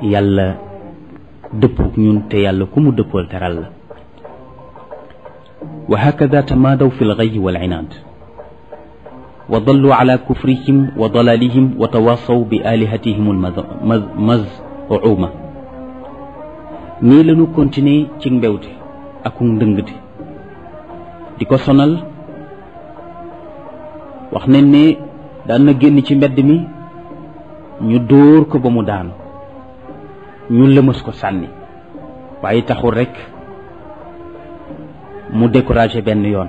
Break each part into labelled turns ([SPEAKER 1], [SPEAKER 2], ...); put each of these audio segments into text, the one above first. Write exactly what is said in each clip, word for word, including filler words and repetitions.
[SPEAKER 1] yàlla dëppuk ñun te yàlla ku mu dëppool teral la wa hakada tamaadaw fi lgayyi wal inaad wa dallu ala kufrihim wa dalalihim wa tawasaw bi alihatihim almaz'uma nii lañu continuer ci mbewte ak ndëngte di ko sonal wax nañ ne daan na génn ci mbedd mi ñu dóor ko ba mu daanu ñu lëmas ko sànni waaye taxul rekk mu découragé benn yoon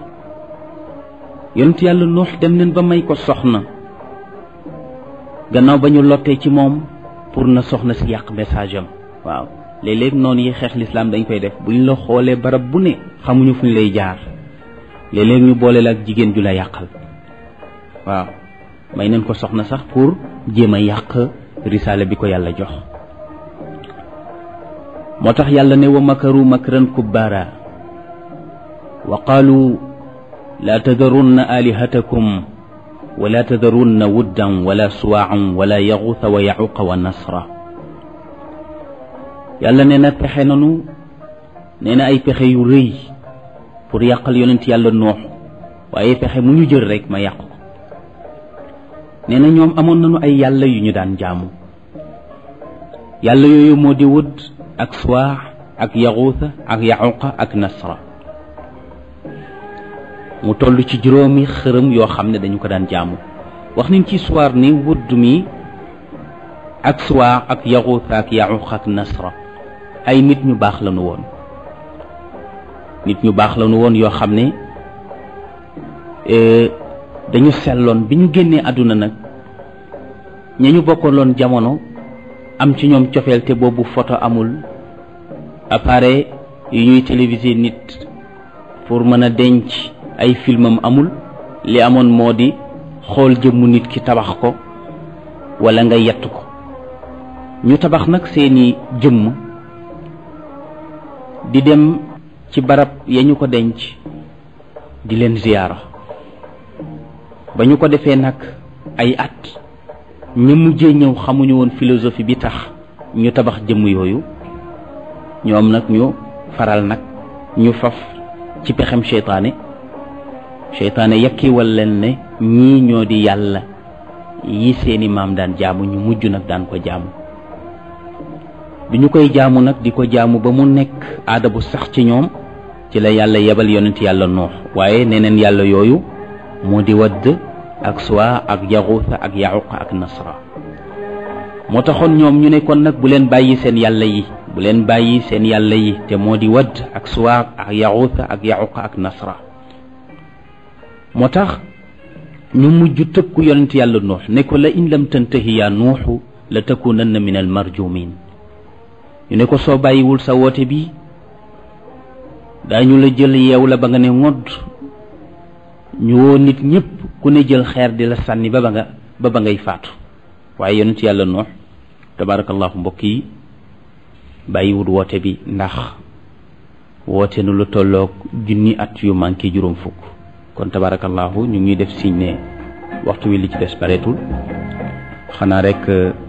[SPEAKER 1] yonent yàlla Nuux dem nañ ba may ko soxna gannaaw ba ñu lottee ci moom pour na soxna si yàq message am waaw léeg-léeg noonu yi xeex lislaam dañ koy def bu ñu la xoolee barab bu ne xamuñu fu ñu lay jaar léeg-léeg ñu boole la ak jigéen ju la yàqal waaw may nañ ko soxna sax pour jéem a yàq risaale bi ko yàlla jox moo tax yàlla ne wa makaru makran kubbaara wa qaalu laa tadarunna alihatakum wala tadarunna wuddan wala suwaacan wala yaxuuta wa yaxuqa wa nasra yàlla nee na pexe nanu nee na ay pexe yu rëy pour yàqal yonent yàlla Nuux waaye pexe mu ñu jël rek ma yàq ko nee na ñoom amoon nañu ay yàlla yu ñu daan jaamu yàlla yooyu moo di wudd ak suwaax ak yaxuuta ak yaxuqa ak nasra mu toll ci juróomi xërëm yoo xam ne dañu ko daan jaamu wax nañ ci suwaar ni wudd mi ak suwaax ak yaxuuta ak yaxuqa ak nasra ay nit ñu baax lañu woon nit ñu baax lañu woon yoo xam ne dañu selloon bi ñu génnee àdduna nag ña ñu bokkaloon jamono am ci ñoom cofeel te boobu photo amul appareil yu ñuy téléviser nit pour mën a denc ay filmam amul li amoon moo di xool jëmmu nit ki tabax ko wala nga yett ko ñu tabax nag seeni jëmm di dem ci barab ya ñu ko denc di leen ziyaara ba ñu ko defee nag ay at ñu mujjee ñëw xamuñu woon philosophie bi tax ñu tabax jëmm yooyu ñoom nag ñu faral nag ñu faf ci pexem seytaane seytaane yakkiwal leen ne ñii ñoo di yàlla yi seeni maam daan jaamu ñu mujj nag daan ko jaamu bi ñu koy jaamu nag di ko jaamu ba mu nekk aada bu sax ci ñoom ci la yàlla yebal yonent yàlla Nuux waaye neneen yàlla yooyu moo di wadd ak suwa ak yaxuuta ak yaxuqa ak nasra moo taxoon ñoom ñu ne kon nag bu leen bàyyi seen yàlla yi bu leen bàyyi seen yàlla yi te moo di wadd ak suwa ak yaxuuta ak yaxuqa ak nasra moo tax ñu mujj tëkku yonent yàlla Nuux ne ko la in lam tantahi yaa nuuxu la takunanna min al marjumin ñu ne ko soo bàyyiwul sa woote bi daañu la jël yeew la ba nga ne ngodd ñu woo nit ñëpp ku ne jël xeer di la sànni ba ba nga ba ba ngay faatu waaye yonent yàlla Nuux tabarakallahu mbokk yi bàyyiwul woote bi ndax woote nu lu tolloog junni at yu manqué juróom fukk kon tabarakallahu ñu ngi def signe ne waxtu wi li ci des bareetul xanaa rek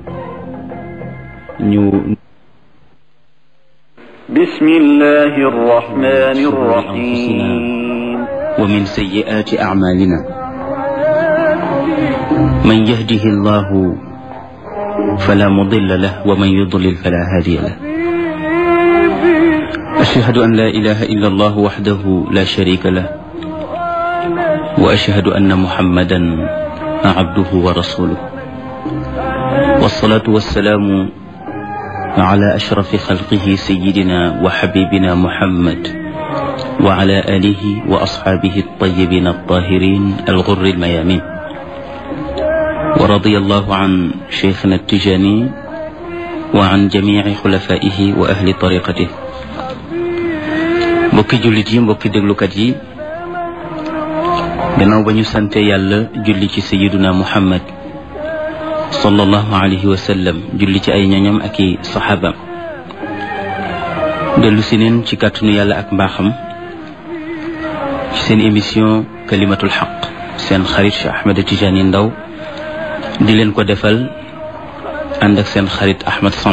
[SPEAKER 1] ñu
[SPEAKER 2] bismillahi rrahmani rrahim
[SPEAKER 1] wa min sayyi'ati a'malina man yahdihi Allahu fala mudilla lahu wa man yudlil fala hadiya lahu ashhadu an la ilaha illa Allah wahdahu la sharika lahu wa ashhadu anna Muhammadan abduhu wa rasuluhu wassalatu wassalamu ala ashrafi xalqihi sayyidina wa habibina Muhammad wa ala alihi wa ashabihi at-tayyibin at-tahirin al-ghurri al-mayamin wa radiyallahu an shaykhina at-Tijani wa an jami'i khulafaihi wa ahli tariqatihi mbokki jullit yi mbokki déglukat yi gannaaw ba ñu sante yàlla julli ci sayyiduna Muhammad sallallahu alayhi wa sallam julli ci ay ñoñam ak i saxaabam dellu si neen ci kàttanu yàlla ak mbaaxam ci seen émission kalimatul xaq seen xarit Cheikh Ahmed Tidiane Ndao di leen ko defal ànd ak seen xarit Ahmed